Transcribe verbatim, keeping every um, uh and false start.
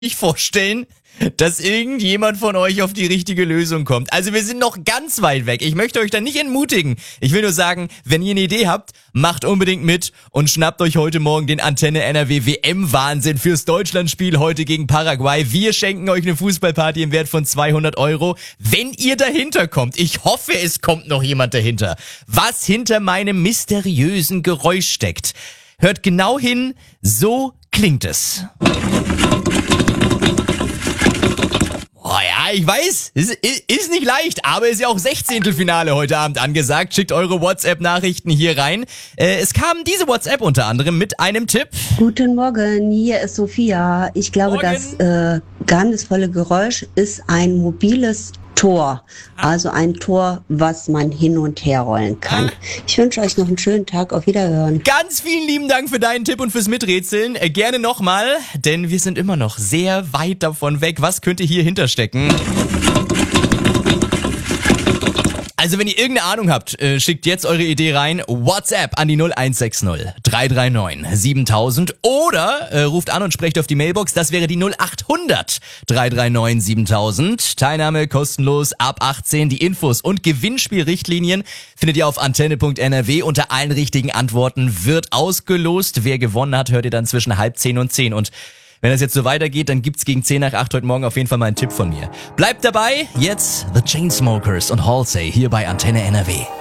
nicht vorstellen, dass irgendjemand von euch auf die richtige Lösung kommt. Also wir sind noch ganz weit weg. Ich möchte euch da nicht entmutigen. Ich will nur sagen, wenn ihr eine Idee habt, macht unbedingt mit und schnappt euch heute Morgen den Antenne N R W W M-Wahnsinn fürs Deutschlandspiel heute gegen Paraguay. Wir schenken euch eine Fußballparty im Wert von zweihundert Euro, wenn ihr dahinter kommt. Ich hoffe, es kommt noch jemand dahinter. Was hinter meinem mysteriösen Geräusch steckt. Hört genau hin, so klingt es. Oh ja, ich weiß, ist, ist nicht leicht, aber ist ja auch Sechzehntelfinale heute Abend angesagt. Schickt eure WhatsApp-Nachrichten hier rein. Äh, es kam diese WhatsApp unter anderem mit einem Tipp. Guten Morgen, hier ist Sophia. Ich glaube, Morgen. das äh, geheimnisvolle Geräusch ist ein mobiles Tor. Also ein Tor, was man hin und her rollen kann. Ich wünsche euch noch einen schönen Tag. Auf Wiederhören. Ganz vielen lieben Dank für deinen Tipp und fürs Miträtseln. Äh, gerne nochmal, denn wir sind immer noch sehr weit davon weg. Was könnte hier hinterstecken? Also wenn ihr irgendeine Ahnung habt, äh, schickt jetzt eure Idee rein. WhatsApp an die null eins sechs null drei drei neun siebentausend oder äh, ruft an und sprecht auf die Mailbox. Das wäre die null acht hundert drei drei neun siebentausend. Teilnahme kostenlos ab achtzehn. Die Infos und Gewinnspielrichtlinien findet ihr auf antenne punkt n r w. Unter allen richtigen Antworten wird ausgelost. Wer gewonnen hat, hört ihr dann zwischen halb zehn und zehn. Und wenn das jetzt so weitergeht, dann gibt's gegen zehn nach acht heute Morgen auf jeden Fall mal einen Tipp von mir. Bleibt dabei, jetzt The Chainsmokers und Halsey hier bei Antenne N R W.